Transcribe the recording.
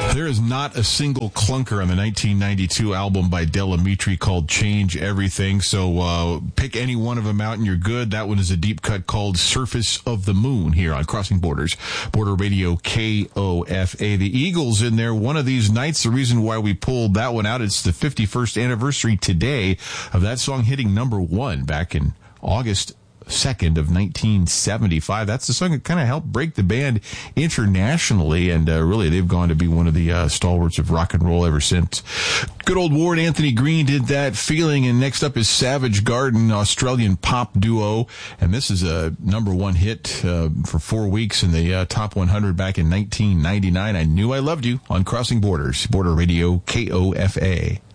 There is not a single clunker on the 1992 album by Del Amitri called Change Everything, so pick any one of them out and you're good. That one is a deep cut called Surface of the Moon here on Crossing Borders, Border Radio KOFA. The Eagles in there one of these nights. The reason why we pulled that one out, it's the 51st anniversary today of that song hitting number 1 back in August 2nd of 1975. That's the song that kind of helped break the band internationally, and really they've gone to be one of the stalwarts of rock and roll ever since. Good old Ward Anthony Green did that, Feeling, and next up is Savage Garden, Australian pop duo, and this is a number 1 hit for 4 weeks in the top 100 back in 1999. I Knew I Loved You on Crossing Borders, Border Radio KOFA.